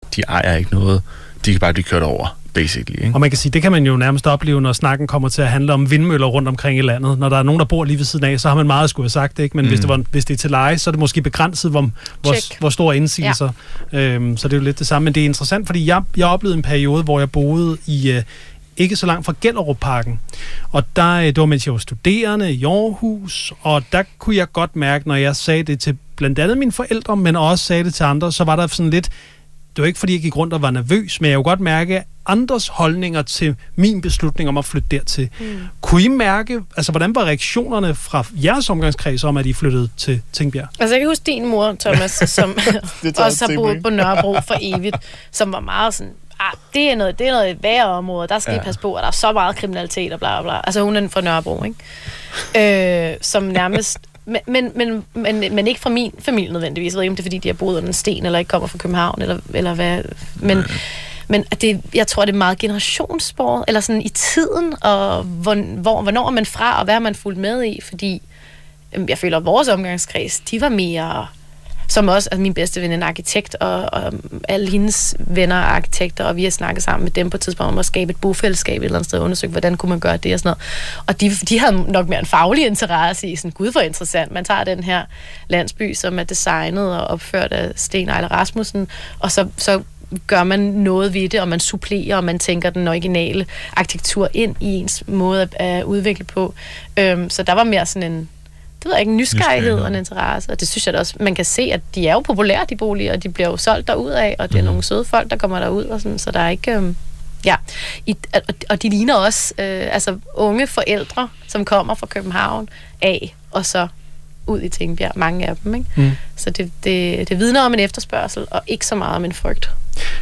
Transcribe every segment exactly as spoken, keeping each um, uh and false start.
de ejer ikke noget. De kan bare blive kørt over, basically. Ikke? Og man kan sige, det kan man jo nærmest opleve, når snakken kommer til at handle om vindmøller rundt omkring i landet. Når der er nogen, der bor lige ved siden af, så har man meget at skulle have sagt det, ikke? Men mm. hvis, det var, hvis det er til leje, så er det måske begrænset, hvor, hvor, hvor store indsigelser. Ja. Øhm, så det er jo lidt det samme. Men det er interessant, fordi jeg, jeg oplevede en periode, hvor jeg boede i... Øh, ikke så langt fra Gellerupparken. Og der, det var, mens jeg var studerende i Aarhus, og der kunne jeg godt mærke, når jeg sagde det til blandt andet mine forældre, men også sagde det til andre, så var der sådan lidt, det var ikke fordi, jeg gik rundt og var nervøs, men jeg kunne godt mærke andres holdninger til min beslutning om at flytte dertil. Mm. Kunne I mærke, altså hvordan var reaktionerne fra jeres omgangskreds om, at I flyttede til Tingbjerg? Altså jeg kan huske din mor, Thomas, som også har boet på Nørrebro for evigt, som var meget sådan, ah, det er noget, det er noget værre område, der skal I ja. passe på, og der er så meget kriminalitet og bla bla bla. Altså hun er fra Nørrebro, ikke? Øh, som nærmest, men, men, men, men, men ikke fra min familie nødvendigvis. Jeg ved ikke, om det er fordi, de har boet under en sten, eller ikke kommer fra København, eller, eller hvad. Men, Nej. men det, jeg tror, det er meget generationsspor, eller sådan i tiden, og hvor, hvor, hvornår er man fra, og hvad har man fulgt med i, fordi jeg føler, at vores omgangskreds, de var mere... Som også, altså min bedste ven er en arkitekt, og, og alle hendes venner er arkitekter, og vi har snakket sammen med dem på et tidspunkt om at skabe et bofællesskab et eller andet sted, og undersøge, hvordan kunne man gøre det og sådan noget. Og de, de havde nok mere en faglig interesse i, sådan, gud for interessant, man tager den her landsby, som er designet og opført af Sten Ejler Rasmussen, og så, så gør man noget ved det, og man supplerer, og man tænker den originale arkitektur ind i ens måde at, at udvikle på. Øhm, så der var mere sådan en det ved jeg ikke, en nysgerrighed og en interesse, og det synes jeg da også, man kan se, at de er jo populære, de boliger, og de bliver jo solgt derud af, og det er mm. nogle søde folk, der kommer derud, og sådan, så der er ikke, øhm, ja, I, og, og de ligner også, øh, altså unge forældre, som kommer fra København af, og så ud i Tingbjerg, mange af dem, ikke? Mm. Så det, det, det vidner om en efterspørgsel, og ikke så meget om en frygt.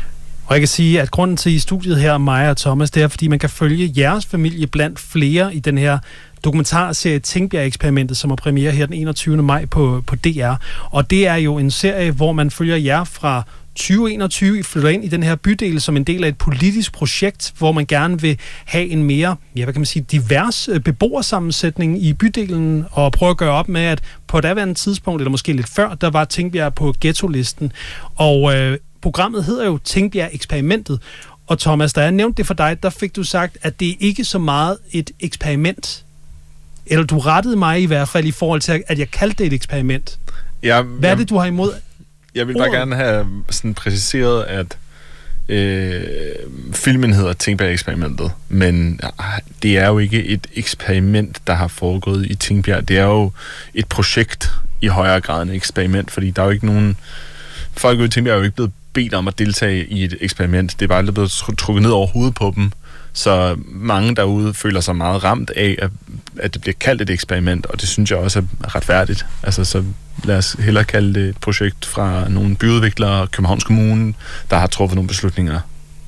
Og jeg kan sige, at grunden til i studiet her, Maja og Thomas, det er, fordi man kan følge jeres familie blandt flere i den her dokumentarserie Tingbjerg-eksperimentet, som er premiere her den enogtyvende maj på, på D R. Og det er jo en serie, hvor man følger jer fra tyve enogtyve. I flytter ind i den her bydel som en del af et politisk projekt, hvor man gerne vil have en mere, ja, hvad kan man sige, divers beboersammensætning i bydelen, og prøve at gøre op med, at på et daværende tidspunkt, eller måske lidt før, der var Tingbjerg på ghetto-listen. Og øh, programmet hedder jo Tingbjerg-eksperimentet. Og Thomas, da jeg nævnte det for dig, der fik du sagt, at det ikke er så meget et eksperiment. Eller du rettede mig i hvert fald i forhold til, at jeg kaldte det et eksperiment. Ja, Hvad er det, du har imod? Jeg vil bare gerne have sådan præciseret, at øh, filmen hedder Tingbjerg-eksperimentet, men det er jo ikke et eksperiment, der har foregået i Tingbjerg. Det er jo et projekt i højere grad end et eksperiment, fordi der er jo ikke nogen... Folk ude i Tingbjerg er jo ikke blevet bedt om at deltage i et eksperiment. Det er bare blevet trukket ned over hovedet på dem. Så mange derude føler sig meget ramt af, at, at det bliver kaldt et eksperiment, og det synes jeg også er retfærdigt. Altså, så lad os hellere kalde det et projekt fra nogle byudviklere, Københavns Kommune, der har truffet nogle beslutninger.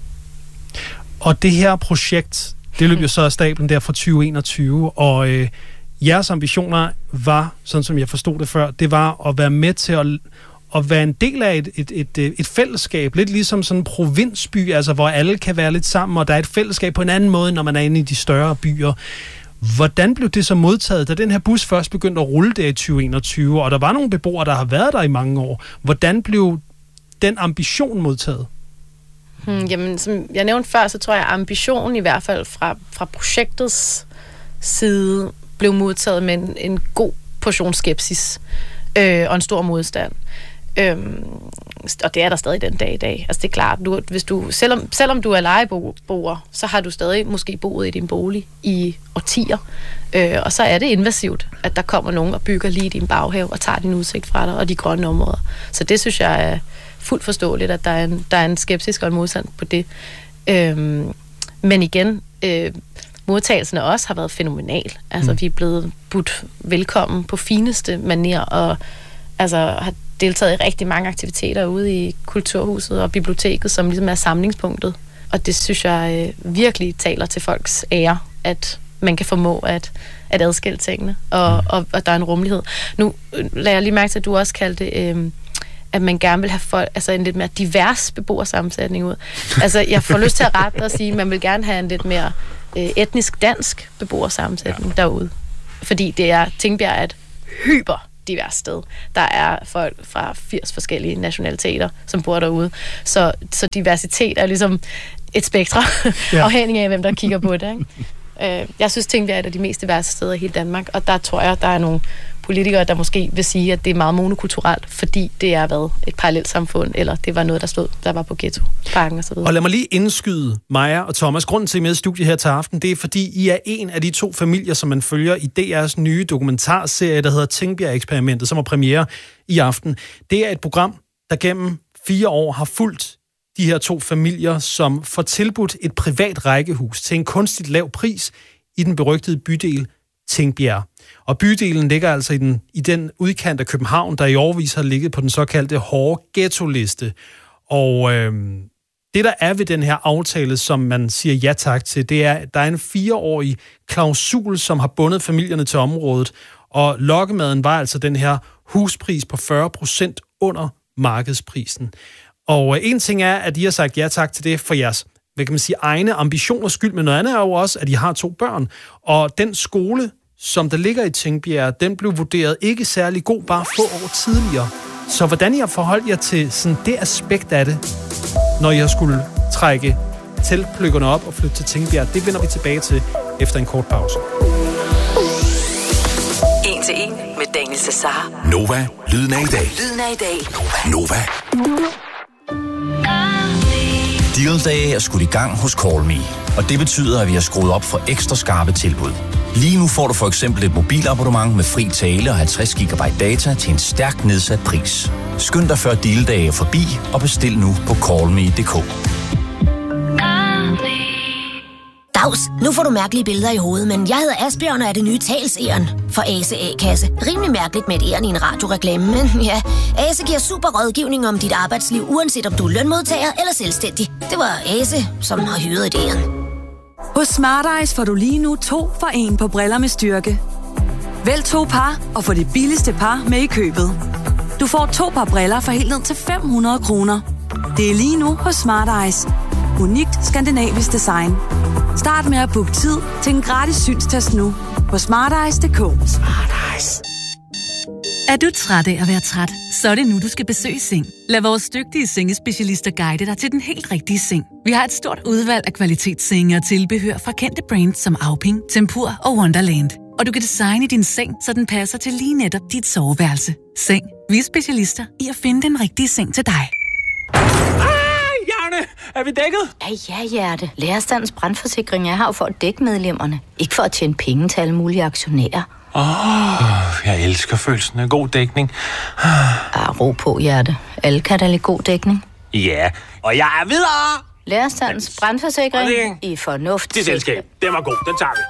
Og det her projekt, det løb jo så af stablen der fra tyve enogtyve, og øh, jeres ambitioner var, sådan som jeg forstod det før, det var at være med til at at være en del af et, et, et, et fællesskab, lidt ligesom sådan en provinsby, altså hvor alle kan være lidt sammen, og der er et fællesskab på en anden måde, når man er inde i de større byer. Hvordan blev det så modtaget, da den her bus først begyndte at rulle der i tyve enogtyve, og der var nogle beboere, der har været der i mange år? Hvordan blev den ambition modtaget? Hmm, jamen, som jeg nævnte før, så tror jeg, at ambitionen i hvert fald fra, fra projektets side blev modtaget med en, en god portion skepsis øh, og en stor modstand. Øhm, og det er der stadig den dag i dag. Altså det er klart, du, hvis du, selvom, selvom du er lejeboer, så har du stadig måske boet i din bolig i årtier. Øh, og så er det invasivt, at der kommer nogen og bygger lige i din baghave og tager din udsigt fra dig og de grønne områder. Så det synes jeg er fuldt forståeligt, at der er en, der er en skepsis og en modstand på det. Øhm, men igen, øh, modtagelsen af os har været fænomenal. Altså mm. vi er blevet budt velkommen på fineste manér og altså har deltaget i rigtig mange aktiviteter ude i Kulturhuset og biblioteket, som ligesom er samlingspunktet. Og det synes jeg øh, virkelig taler til folks ære, at man kan formå at, at adskille tingene, og, mm. og, og der er en rummelighed. Nu lader jeg lige mærke til, at du også kaldte øh, at man gerne vil have folk, altså en lidt mere divers beboersammensætning ud. Altså, jeg får lyst til at rette og sige, at man vil gerne have en lidt mere øh, etnisk dansk beboersammensætning ja. derude. Fordi det er, Tingbjerg er et hyper divers sted. Der er folk fra firs forskellige nationaliteter, som bor derude. Så, så diversitet er ligesom et spektra, ja. afhængig af, hvem der kigger på det. Ikke? Jeg synes, Tingbjerg er et af de mest diverse steder i hele Danmark, og der tror jeg, der er nogle politikere, der måske vil sige, at det er meget monokulturelt, fordi det er været et parallelt samfund, eller det var noget, der stod, der var på ghettoparken og så videre. Og lad mig lige indskyde Maja og Thomas. Grunden til, at I er med i studiet her til aften, det er, fordi I er en af de to familier, som man følger i D R's nye dokumentarserie, der hedder Tingbjerg-eksperimentet, som er premiere i aften. Det er et program, der gennem fire år har fulgt de her to familier, som får tilbudt et privat rækkehus til en kunstigt lav pris i den berygtede bydel Tingbjerg. Og bydelen ligger altså i den, i den udkant af København, der i årevis har ligget på den såkaldte hårde ghetto-liste. Og øh, det, der er ved den her aftale, som man siger ja tak til, det er, at der er en fireårig klausul, som har bundet familierne til området. Og lokkemaden var altså den her huspris på fyrre procent under markedsprisen. Og øh, en ting er, at I har sagt ja tak til det for jeres, hvad kan man sige, egne ambitioners skyld, men noget andet er jo også, at I har to børn. Og den skole, som der ligger i Tingbjerg, den blev vurderet ikke særlig god bare få år tidligere. Så hvordan I har forholdt jer til sådan det aspekt af det, når I har skulle trække teltpløkkerne op og flytte til Tingbjerg, det vender vi tilbage til efter en kort pause. En til en med Daniel Cesar. Nova, lyden af i dag. Lyden af i dag. Nova. Deal Day er skudt i gang hos Call Me, og det betyder, at vi har skruet op for ekstra skarpe tilbud. Lige nu får du for eksempel et mobilabonnement med fri tale og halvtreds gigabyte data til en stærkt nedsat pris. Skynd dig før Deal Day er forbi og bestil nu på call me punktum d k. Dags, nu får du mærkelige billeder i hovedet, men jeg hedder Asbjørn og er det nye talseren for Ase A-kasse. Rimelig mærkeligt med et æren i en radioreklame, men ja, Ase giver super rådgivning om dit arbejdsliv, uanset om du er lønmodtager eller selvstændig. Det var Ase, som har hyret et æren. Hos Smart Eyes får du lige nu to for en på briller med styrke. Vælg to par og få det billigste par med i købet. Du får to par briller for helt ned til fem hundrede kroner. Det er lige nu hos Smart Eyes. Unikt skandinavisk design. Start med at booke tid til en gratis synstest nu på smarteyes punktum d k. Smart Eyes. Er du træt af at være træt? Så er det nu, du skal besøge Seng. Lad vores dygtige sengespecialister guide dig til den helt rigtige seng. Vi har et stort udvalg af kvalitetssenge og tilbehør fra kendte brands som Auping, Tempur og Wonderland. Og du kan designe din seng, så den passer til lige netop dit soveværelse. Seng. Vi er specialister i at finde den rigtige seng til dig. Er vi dækket? Ja, ja, hjerte. Lærerstandens brandforsikring er her jo for at dække medlemmerne. Ikke for at tjene penge til alle mulige aktionærer. Åh, oh, jeg elsker følelsen af god dækning. Ah, ro på, hjerte. Alle kan da lide god dækning. Ja, og jeg er videre! Lærerstandens brandforsikring i fornuft. Det selskab, den var god, den tager vi.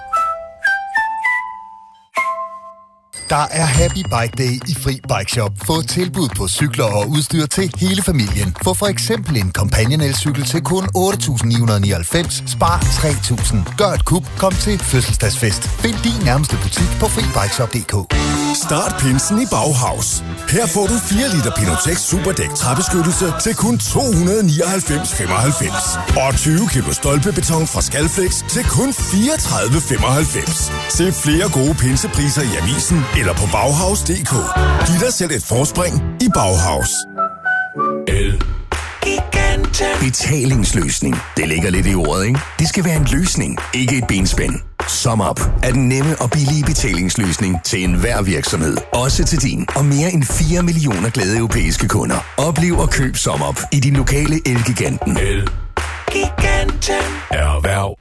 Der er Happy Bike Day i Fri Bike Shop. Få tilbud på cykler og udstyr til hele familien. Få for eksempel en Companion elcykel til kun otte tusind ni hundrede nioghalvfems. Spar tre tusind. Gør et kup. Kom til fødselsdagsfest. Find din nærmeste butik på fri bike shop punktum d k. Start pinsen i Bauhaus. Her får du fire liter Pinotex Superdæk træbeskyttelse til kun to hundrede nioghalvfems komma femoghalvfems. Og tyve kilo stolpebeton fra Skalflex til kun fireogtredive komma femoghalvfems. Se flere gode pinsepriser i avisen eller på Bauhaus punktum d k. Giv dig selv et forspring i Bauhaus. El. Betalingsløsning. Det ligger lidt i ordet, ikke? Det skal være en løsning, ikke et benspænd. SumUp er den nemme og billige betalingsløsning til enhver virksomhed. Også til din og mere end fire millioner glade europæiske kunder. Oplev og køb SumUp i din lokale El-giganten. El-giganten. Erhverv.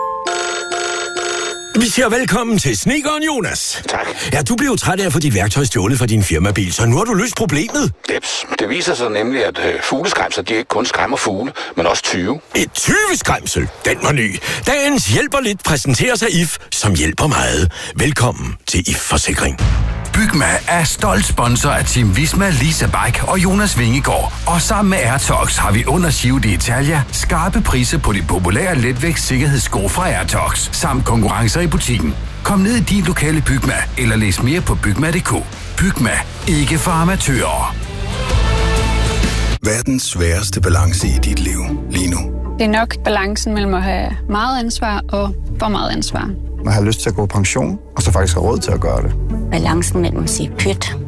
Vi siger velkommen til snedkeren Jonas. Tak. Ja, du blev træt af at få dit værktøj stjålet fra din firmabil, så nu har du løst problemet. Deps. Det viser sig nemlig, at øh, fugleskræmser, de ikke kun skræmmer fugle, men også tyve. Et tyveskræmsel? Den var ny. Dagens hjælper lidt præsenterer sig I F, som hjælper meget. Velkommen til I F Forsikring. Bygma er stolt sponsor af Team Visma, Lisa Bike og Jonas Vingegaard. Og sammen med AirTox har vi under Giro d'Italia skarpe priser på de populære letvægt sikkerhedssko fra AirTox, samt konkurrencer i butikken. Kom ned i din lokale Bygma, eller læs mere på bygma punktum d k. Bygma. Ikke for amatører. Hvad er den sværeste balance i dit liv lige nu? Det er nok balancen mellem at have meget ansvar og for meget ansvar. Man har lyst til at gå på pension, og så faktisk have råd til at gøre det. Balancen mellem at sige pyt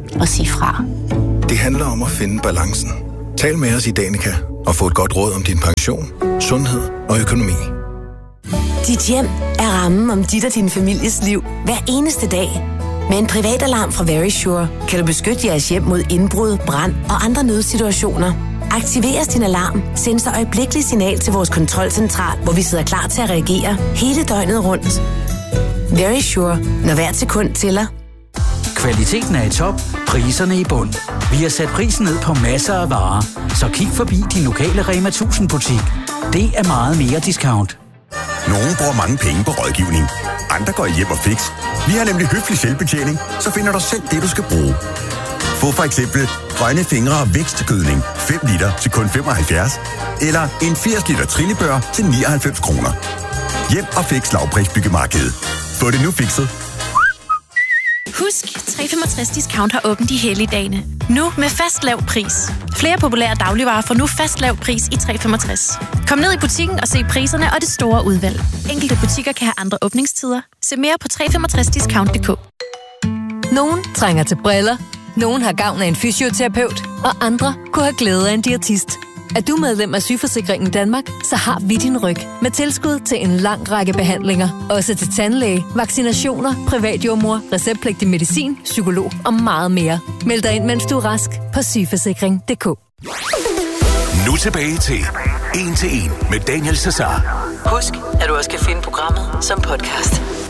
og sige fra. Det handler om at finde balancen. Tal med os i Danica og få et godt råd om din pension, sundhed og økonomi. Dit hjem er rammen om dit og din families liv hver eneste dag. Med en privat alarm fra Verisure kan du beskytte jeres hjem mod indbrud, brand og andre nødsituationer. Aktiveres din alarm, send så øjeblikkeligt signal til vores kontrolcentral, hvor vi sidder klar til at reagere hele døgnet rundt. Verisure, når hvert sekund tæller. Kvaliteten er i top, priserne i bund. Vi har sat prisen ned på masser af varer, så kig forbi din lokale Rema tusind butik. Det er meget mere discount. Nogle bruger mange penge på rådgivning. Andre går hjem og fix. Vi har nemlig høflig selvbetjening, så finder du selv det, du skal bruge. Få for eksempel grønne fingre og vækstgødning fem liter til kun femoghalvfjerds. Eller en firs liter trillebør til nioghalvfems kroner. Hjem og fix lavprisbyggemarkedet. Få det nu fikset. Husk, tre femogtres Discount har åbent de hellige dagene. Nu med fast lav pris. Flere populære dagligvarer får nu fast lav pris i tre femogtres. Kom ned i butikken og se priserne og det store udvalg. Enkelte butikker kan have andre åbningstider. Se mere på tre femogtres discount punktum d k. Nogen trænger til briller, nogen har gavn af en fysioterapeut, og andre kunne have glæde af en diætist. Er du medlem af Sygeforsikringen Danmark, så har vi din ryg med tilskud til en lang række behandlinger. Også til tandlæge, vaccinationer, privatjordmor, receptpligtig medicin, psykolog og meget mere. Meld dig ind, mens du er rask på sygeforsikring punktum d k. Nu tilbage til En til En med Daniel Cesar. Husk, at du også kan finde programmet som podcast.